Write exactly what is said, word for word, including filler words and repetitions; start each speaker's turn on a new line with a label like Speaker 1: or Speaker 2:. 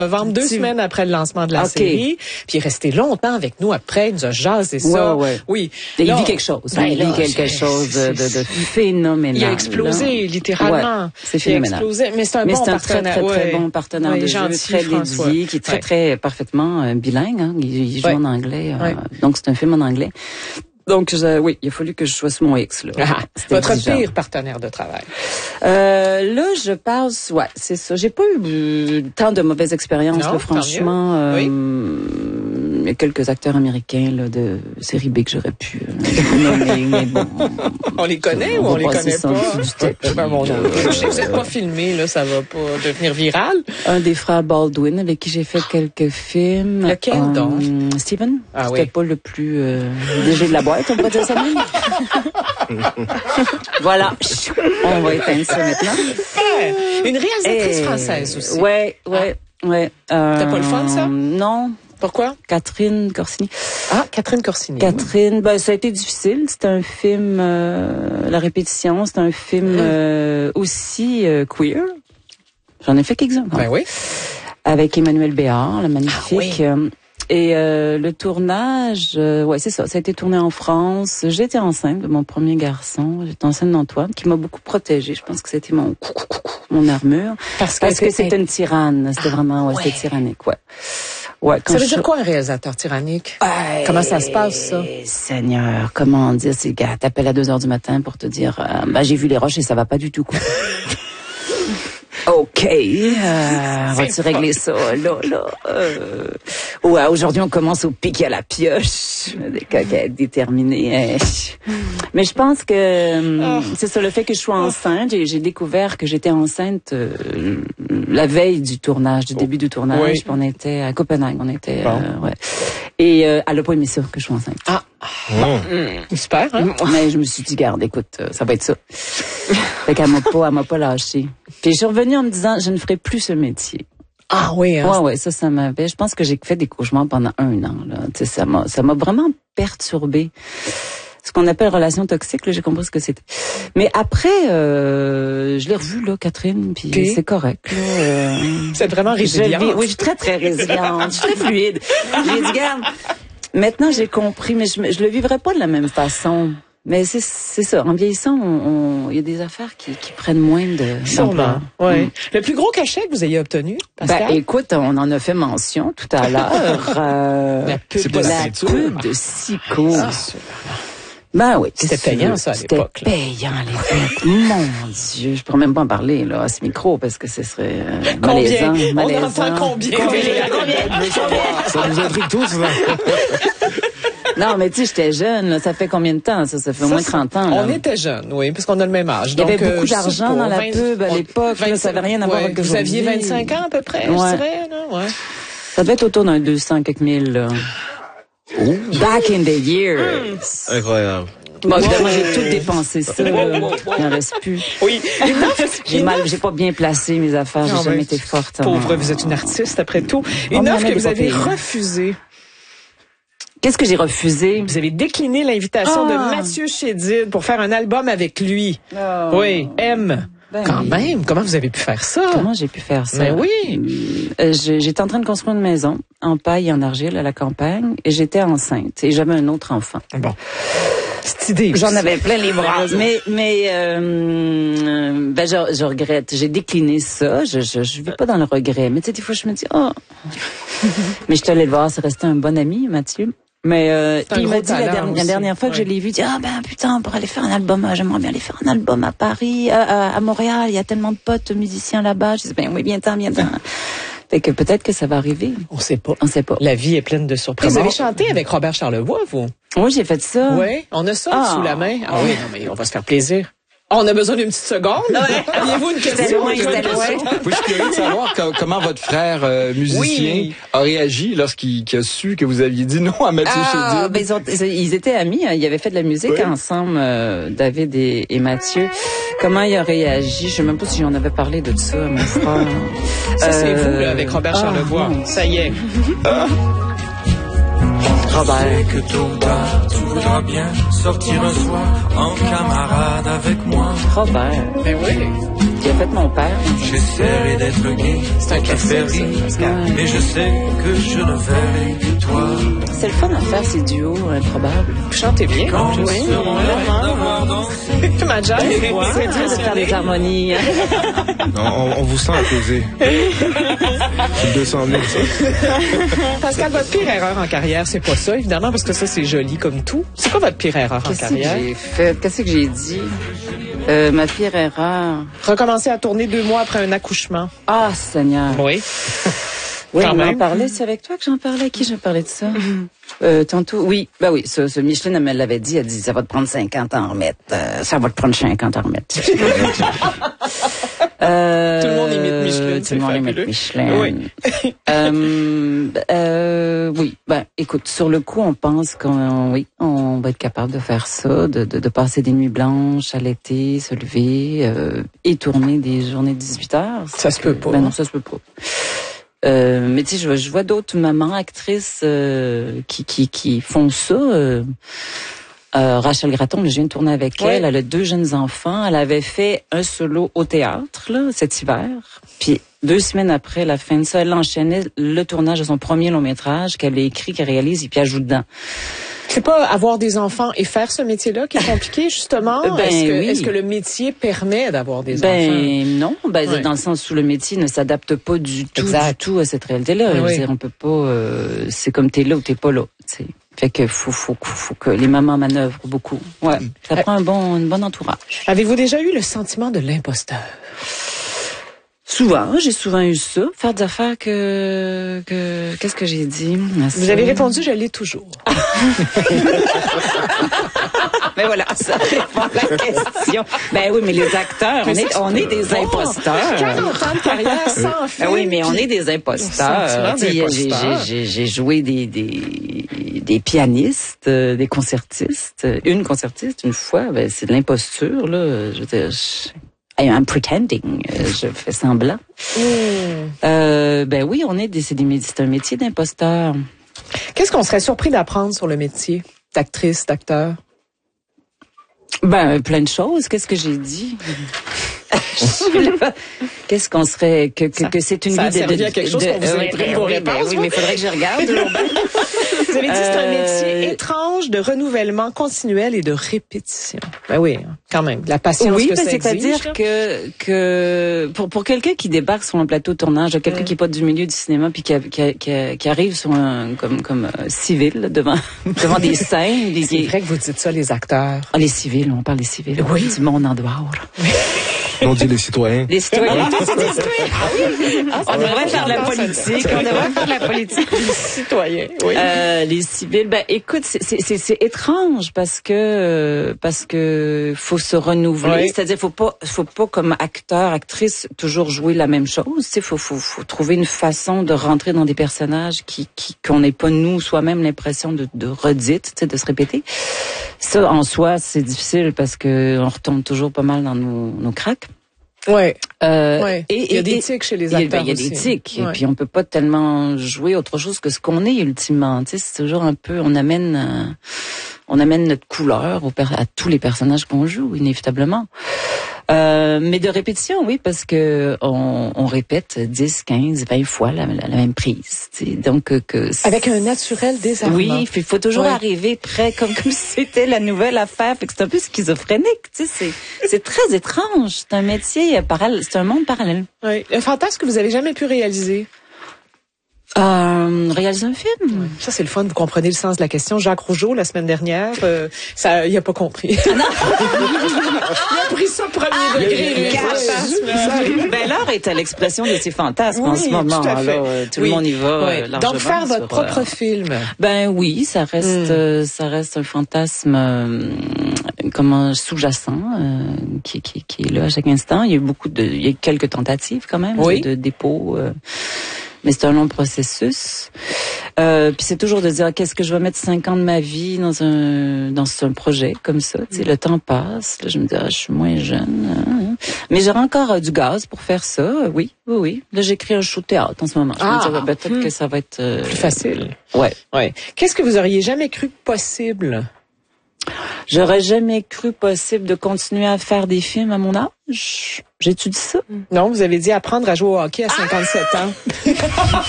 Speaker 1: Novembre, deux semaines après le lancement de la okay. série. Puis il est resté longtemps avec nous après, il nous a jasé ça.
Speaker 2: Ouais, ouais.
Speaker 1: Oui.
Speaker 2: Et il vit quelque chose. Ben, il vit quelque chose de, de, de phénoménal.
Speaker 1: Il a explosé, là. Littéralement.
Speaker 2: Ouais, c'est phénoménal.
Speaker 1: Il a explosé. Mais c'est un
Speaker 2: Mais
Speaker 1: bon
Speaker 2: c'est un
Speaker 1: partenaire.
Speaker 2: très, très, très
Speaker 1: ouais.
Speaker 2: bon partenaire ouais, de
Speaker 1: gentil,
Speaker 2: jeu, très
Speaker 1: François.
Speaker 2: dédié, qui est très, ouais. très parfaitement euh, bilingue. Hein. Il, il joue
Speaker 1: ouais.
Speaker 2: en anglais. Euh,
Speaker 1: ouais.
Speaker 2: Donc, c'est un film en anglais. Donc, je, oui, il a fallu que je choisisse mon X, là.
Speaker 1: Ah, votre exigeant. Pire partenaire de travail?
Speaker 2: Euh, là, je pense, ouais, c'est ça. J'ai pas eu euh, tant de mauvaises expériences, non, là, franchement. Euh, oui. Il y a quelques acteurs américains, là, de série B que j'aurais pu euh, nommer, mais bon.
Speaker 1: On les connaît on ou on les connaît pas?
Speaker 2: Du
Speaker 1: ben bon, je sais que vous n'êtes pas filmé, là, ça va pas devenir viral.
Speaker 2: Un des frères Baldwin, avec qui j'ai fait quelques films.
Speaker 1: Lequel, um, donc?
Speaker 2: Steven.
Speaker 1: Ah,
Speaker 2: C'était
Speaker 1: oui.
Speaker 2: pas le plus euh, léger de la boîte, on pourrait dire ça même. Voilà. On va éteindre ça maintenant.
Speaker 1: Hey, une réalisatrice Et... française aussi.
Speaker 2: Ouais, ouais, ah. ouais. Euh,
Speaker 1: T'as pas le fun, ça?
Speaker 2: Non.
Speaker 1: Pourquoi?
Speaker 2: Catherine Corsini.
Speaker 1: Ah, Catherine Corsini.
Speaker 2: Catherine, oui. ben ça a été difficile. C'était un film, euh, La répétition, c'était un film euh, aussi euh, queer. J'en ai fait quelques-uns.
Speaker 1: Ben oui.
Speaker 2: Avec Emmanuel Béard, la magnifique.
Speaker 1: Ah, oui.
Speaker 2: Et euh, le tournage, euh, ouais, c'est ça. Ça a été tourné en France. J'étais enceinte de mon premier garçon. J'étais enceinte d'Antoine, qui m'a beaucoup protégée. Je pense que c'était mon coucou, coucou, mon armure.
Speaker 1: Parce que,
Speaker 2: Parce que c'était une tyranne. C'était vraiment, ouais, ouais. c'était tyrannique, ouais.
Speaker 1: Ouais, ça veut je... dire quoi un réalisateur tyrannique?
Speaker 2: Ouais,
Speaker 1: comment ça se passe, ça?
Speaker 2: Seigneur, comment dire, c'est le gars t'appelle à deux heures du matin pour te dire, euh, bah, j'ai vu les roches et ça va pas du tout, quoi. OK, euh, vas-tu régler ça, là, là? Euh... Ouais, aujourd'hui, on commence au pic à la pioche. Des coquettes déterminées. Mais je pense que oh. c'est ça, le fait que je sois enceinte. J'ai, j'ai découvert que j'étais enceinte euh, la veille du tournage, du début du tournage. Oui. Puis on était à Copenhague, on était... Bon. Euh, ouais. Et euh, elle a pas aimé ça, que je sois enceinte.
Speaker 1: Ah,
Speaker 3: bon.
Speaker 1: mmh. Super, hein?
Speaker 2: Mais je me suis dit, garde, écoute, ça va être ça. Fait qu'elle m'a pas, elle m'a pas lâché. Puis je suis revenue en me disant, je ne ferai plus ce métier.
Speaker 1: Ah oui, hein?
Speaker 2: Ouais, ouais, ça, ça m'avait. Je pense que j'ai fait des cauchemars pendant un an, là. Tu sais, ça m'a, ça m'a vraiment perturbée. Ce qu'on appelle relation toxique, là, j'ai compris ce que c'était. Mais après, euh, je l'ai revue, là, Catherine, puis okay. c'est correct, là. Euh,
Speaker 1: c'est vraiment résiliente.
Speaker 2: Oui, je suis très, très résiliente. Je suis très fluide. J'ai dit, garde, maintenant j'ai compris, mais je, je le vivrai pas de la même façon. Mais c'est c'est ça. En vieillissant, il y a des affaires qui, qui prennent moins de.
Speaker 1: Sûrement. Ouais. Mmh. Le plus gros cachet que vous ayez obtenu, Pascal?
Speaker 2: Ben, écoute, on en a fait mention tout à l'heure. euh,
Speaker 1: la pub,
Speaker 3: c'est pas
Speaker 1: de,
Speaker 3: la,
Speaker 2: la pub de Sico. Ah, ben oui.
Speaker 1: C'était payant, ça, à l'époque.
Speaker 2: C'était payant, à l'époque. Mon Dieu, je pourrais même pas en parler, là, à ce micro, parce que ce serait euh,
Speaker 1: combien?
Speaker 2: malaisant. malaisant.
Speaker 1: On entend combien?
Speaker 2: Combien?
Speaker 3: combien? Ça nous intrigue tous, ça.
Speaker 2: Non, mais tu sais, j'étais jeune, là. Ça fait combien de temps, ça? Ça fait au moins trente ans, là.
Speaker 1: On était jeunes, oui, parce qu'on a le même âge.
Speaker 2: Il y avait
Speaker 1: donc,
Speaker 2: beaucoup
Speaker 1: euh,
Speaker 2: d'argent dans la vingt, pub à l'époque, vingt, là, ça n'avait rien à voir
Speaker 1: ouais,
Speaker 2: avec
Speaker 1: vous
Speaker 2: aujourd'hui.
Speaker 1: Vous aviez vingt-cinq ans, à peu près,
Speaker 2: ouais.
Speaker 1: je dirais, là, ouais.
Speaker 2: Ça devait être autour d'un deux cents quelques mille, là.
Speaker 3: Ouh.
Speaker 2: Back in the years.
Speaker 3: Incroyable.
Speaker 2: Bon, évidemment, j'ai tout dépensé ça. Il n'en reste plus.
Speaker 1: Oui.
Speaker 2: J'ai mal, j'ai pas bien placé mes affaires. J'ai jamais été forte.
Speaker 1: Pauvre, vous êtes une artiste après tout. Une offre que vous avez refusée.
Speaker 2: Qu'est-ce que j'ai refusé?
Speaker 1: Vous avez décliné l'invitation
Speaker 2: ah.
Speaker 1: de Mathieu Chédid pour faire un album avec lui.
Speaker 2: Oh.
Speaker 1: Oui, M. Ben Quand oui. même, comment vous avez pu faire ça?
Speaker 2: Comment j'ai pu faire ça?
Speaker 1: Ben oui.
Speaker 2: Euh, j'étais en train de construire une maison en paille et en argile à la campagne et j'étais enceinte et j'avais un autre enfant.
Speaker 1: Bon. Cette idée.
Speaker 2: J'en avais plein les bras. mais mais euh, ben je, je regrette. J'ai décliné ça. Je je je vis pas dans le regret. Mais tu sais des fois je me dis oh. Mais je te allée le voir. C'est resté un bon ami, Mathieu. Mais euh, puis il m'a dit la dernière, la dernière fois que ouais. je l'ai vu, dit ah ben putain pour aller faire un album, j'aimerais bien aller faire un album à Paris, à, à, à Montréal. Il y a tellement de potes musiciens là-bas. Je dis ben oui bien temps bien temps. Fait que peut-être que ça va arriver.
Speaker 1: On sait pas.
Speaker 2: On sait pas.
Speaker 1: La vie est pleine de surprises. Comment? Vous avez chanté avec Robert Charlevoix, vous?
Speaker 2: Oui, j'ai fait ça.
Speaker 1: Oui, on a ça
Speaker 2: ah.
Speaker 1: sous la main. Ah oui, non mais on va se faire plaisir. On a besoin d'une petite seconde. Ouais. Aviez-vous une question?
Speaker 2: Loin,
Speaker 3: je, je suis curieux de savoir que, comment votre frère euh, musicien oui. a réagi lorsqu'il a su que vous aviez dit non à Mathieu
Speaker 2: ah,
Speaker 3: Chédid.
Speaker 2: Ben ils, ont, ils étaient amis. Ils avaient fait de la musique oui. ensemble, euh, David et, et Mathieu. Comment il a réagi? Je sais même pas si j'en avais parlé de ça, mon frère.
Speaker 1: Ça, euh, c'est vous, là, avec Robert Charlevoix. Ah, ça y est. Ah.
Speaker 2: Robert.
Speaker 4: Que tôt ou tard, tu voudras bien sortir un soir en camarade avec moi.
Speaker 2: Robert.
Speaker 1: Ben oui.
Speaker 2: qui a fait mon père.
Speaker 4: J'essaierai d'être gai,
Speaker 1: C'est un classique, ça, Pascal.
Speaker 4: mais je sais que je ne verrai que toi.
Speaker 2: C'est le fun à faire, ces duos improbables.
Speaker 1: Vous chantez bien.
Speaker 4: Quand nous
Speaker 1: Oui.
Speaker 4: serons là d'avoir dansé.
Speaker 1: Ma jazz, c'est quoi?
Speaker 2: C'est dur de faire des harmonies.
Speaker 5: On, on, on vous sent apaiser. C'est deux cent mille, ça.
Speaker 1: Pascal, votre pire erreur en carrière, c'est pas ça, évidemment, parce que ça, c'est joli comme tout. C'est quoi votre pire erreur en
Speaker 2: Qu'est-ce que
Speaker 1: carrière?
Speaker 2: j'ai fait? Qu'est-ce que j'ai dit? Euh, ma pire erreur.
Speaker 1: Recommencer à tourner deux mois après un accouchement.
Speaker 2: Ah, Seigneur.
Speaker 1: Oui.
Speaker 2: Oui,
Speaker 1: Quand
Speaker 2: on en
Speaker 1: même.
Speaker 2: parlait. C'est avec toi que j'en parlais. À qui je parlais de ça? euh, tantôt. Oui. Ben oui, ce, ce Micheline, elle me l'avait dit. Elle dit, ça va te prendre cinquante ans à en remettre. Euh, ça va te prendre cinquante ans à en remettre. euh,
Speaker 1: Tout le monde imite Micheline,
Speaker 2: Tout
Speaker 1: c'est
Speaker 2: le monde
Speaker 1: fabuleux.
Speaker 2: imite Micheline.
Speaker 1: Oui.
Speaker 2: euh, euh, oui. Ben, écoute, sur le coup, on pense qu'on, oui, on va être capable de faire ça, de, de, de passer des nuits blanches à l'été, se lever, euh, et tourner des journées de dix-huit heures.
Speaker 1: Ça se peut pas.
Speaker 2: Ben non, ça se peut pas. Euh, mais tu sais, je vois, je vois d'autres mamans actrices euh, qui, qui qui font ça. Euh, euh, Rachel Gratton, je viens de tourner avec
Speaker 1: Ouais.
Speaker 2: elle. Elle a deux jeunes enfants. Elle avait fait un solo au théâtre là cet hiver. Puis deux semaines après la fin de ça, elle enchaînait le tournage de son premier long métrage qu'elle a écrit, qu'elle réalise et puis elle joue dedans.
Speaker 1: C'est pas avoir des enfants et faire ce métier-là qui est compliqué, justement?
Speaker 2: Ben
Speaker 1: est-ce que,
Speaker 2: oui.
Speaker 1: est-ce que le métier permet d'avoir des enfants?
Speaker 2: Ben non, ben
Speaker 1: Ouais.
Speaker 2: dans le sens où le métier ne s'adapte pas du tout,
Speaker 1: Exact.
Speaker 2: du tout à cette réalité-là.
Speaker 1: Oui,
Speaker 2: Je veux
Speaker 1: oui.
Speaker 2: dire, on peut pas. Euh, c'est comme t'es là ou t'es pas là. Tu sais. Fait que faut, faut, faut que les mamans manœuvrent beaucoup. Ouais, ça prend un bon, un bon entourage.
Speaker 1: Avez-vous déjà eu le sentiment de l'imposteur?
Speaker 2: Souvent, j'ai souvent eu ça. Faire des affaires que, que qu'est-ce que j'ai dit?
Speaker 1: Vous avez répondu, je l'ai toujours.
Speaker 2: Mais voilà, ça répond à la question. Ben oui, mais les acteurs, on est, on est des imposteurs.
Speaker 1: quarante ans de carrière sans film.
Speaker 2: Ah oui, mais on est des imposteurs.
Speaker 1: Sentiment
Speaker 2: Tu sais, J'ai,
Speaker 1: d'imposteur.
Speaker 2: j'ai, j'ai joué des, des, des pianistes, euh, des concertistes. Une concertiste, une fois, ben, c'est de l'imposture, là. Je veux dire, je, I'm pretending. Euh, Je fais semblant.
Speaker 1: Mmh.
Speaker 2: Euh, ben oui, on est des, c'est, des, c'est un métier d'imposteur.
Speaker 1: Qu'est-ce qu'on serait surpris d'apprendre sur le métier d'actrice, d'acteur?
Speaker 2: Ben, plein de choses. Qu'est-ce que j'ai dit? Qu'est-ce qu'on serait que que,
Speaker 1: Ça-
Speaker 2: que c'est une
Speaker 1: ça a
Speaker 2: vie de,
Speaker 1: servi
Speaker 2: de,
Speaker 1: à quelque chose
Speaker 2: de-
Speaker 1: qu'on vous ait
Speaker 2: oui,
Speaker 1: pris
Speaker 2: ben
Speaker 1: vos
Speaker 2: oui,
Speaker 1: réponses,
Speaker 2: ben oui,
Speaker 1: vous?
Speaker 2: mais il faudrait que je regarde.
Speaker 1: Vous avez dit c'est un
Speaker 2: Euh,
Speaker 1: métier étrange de renouvellement continuel et de répétition. Ben oui, quand même, de la patience
Speaker 2: Oui,
Speaker 1: que
Speaker 2: ben,
Speaker 1: ça exige.
Speaker 2: c'est-à-dire
Speaker 1: là.
Speaker 2: que que pour pour quelqu'un qui débarque sur un plateau de tournage, quelqu'un
Speaker 1: Mm.
Speaker 2: qui est pas du milieu du cinéma puis qui a- qui, a- qui, a- qui arrive sur un comme comme euh, civil là, devant devant des scènes, des,
Speaker 1: C'est
Speaker 2: des-
Speaker 1: vrai que vous dites ça, les acteurs.
Speaker 2: Ah, les civils, on parle des civils.
Speaker 1: Oui.
Speaker 2: Du monde en dehors.
Speaker 5: On dit les citoyens.
Speaker 2: Les citoyens. Ah, c'est des citoyens. Ah oui. on devrait faire de la politique. On devrait faire de la politique.
Speaker 1: Les citoyens, oui.
Speaker 2: Euh, les civils, ben écoute, c'est c'est c'est c'est étrange parce que euh, parce que faut se renouveler,
Speaker 1: Oui.
Speaker 2: c'est-à-dire faut pas faut pas comme acteur actrice toujours jouer la même chose, tu sais, faut faut faut trouver une façon de rentrer dans des personnages qui qui qu'on n'ait pas nous soi-même l'impression de de redite, tu sais, de se répéter. Ça en soi, c'est difficile parce que on retombe toujours pas mal dans nos nos cracks.
Speaker 1: Ouais.
Speaker 2: Euh,
Speaker 1: Ouais.
Speaker 2: et,
Speaker 1: Il y a
Speaker 2: et-
Speaker 1: des
Speaker 2: et-
Speaker 1: tics chez les
Speaker 2: il y a-
Speaker 1: acteurs
Speaker 2: Il y a,
Speaker 1: aussi.
Speaker 2: des tics.
Speaker 1: Ouais.
Speaker 2: Et puis, on peut pas tellement jouer autre chose que ce qu'on est, ultimement. Tu sais, c'est toujours un peu, on amène, euh, on amène notre couleur au per- à tous les personnages qu'on joue, inévitablement. Euh, mais de répétition, oui, parce que on, on répète dix, quinze, vingt fois la, la, la même prise. Tu sais, donc, euh, que c'est-
Speaker 1: Avec un naturel désarmant.
Speaker 2: oui, puis il faut toujours
Speaker 1: Ouais.
Speaker 2: arriver près, comme comme si c'était la nouvelle affaire. Fait que c'est un peu schizophrénique, tu sais. C'est c'est très étrange. C'est un métier euh, parallèle, c'est un monde parallèle.
Speaker 1: Oui. Un fantasme que vous avez jamais pu réaliser.
Speaker 2: Euh, réaliser un film.
Speaker 1: Ça, c'est le fun. Vous comprenez le sens de la question. Jacques Rougeau, la semaine dernière, euh, ça, il a pas compris. il a pris ça au premier degré. lui.
Speaker 2: Fantasme. Ben l'art est à l'expression de ses fantasmes en
Speaker 1: Oui,
Speaker 2: ce moment.
Speaker 1: tout à fait.
Speaker 2: Alors, euh, tout
Speaker 1: Oui.
Speaker 2: le monde y va.
Speaker 1: Ouais.
Speaker 2: euh, largement
Speaker 1: Donc, faire votre
Speaker 2: sur,
Speaker 1: propre
Speaker 2: euh,
Speaker 1: film.
Speaker 2: Ben oui, ça reste,
Speaker 1: Mm.
Speaker 2: euh, ça reste un fantasme euh, comment sous-jacent euh, qui, qui, qui est là à chaque instant. Il y a eu beaucoup de, il y a eu quelques tentatives quand même
Speaker 1: Oui.
Speaker 2: de, de dépôt. Euh, mais c'est un long processus. Euh, puis c'est toujours de dire qu'est-ce que je vais mettre cinq ans de ma vie dans un dans un projet comme ça. Tu sais, le temps passe. Là, je me dis ah, je suis moins jeune. Hein. Mais j'aurai encore euh, du gaz pour faire ça. Euh, oui, oui, oui. Là, j'écris un show de théâtre en ce moment. Je
Speaker 1: Ah.
Speaker 2: me dis ouais, peut-être
Speaker 1: Hmm.
Speaker 2: que ça va être euh,
Speaker 1: Plus facile.
Speaker 2: Ouais.
Speaker 1: Ouais. Qu'est-ce que vous auriez jamais cru possible?
Speaker 2: J'aurais jamais cru possible de continuer à faire des films à mon âge. J'ai-tu dit ça?
Speaker 1: Non, vous avez dit apprendre à jouer au hockey à cinquante-sept ans.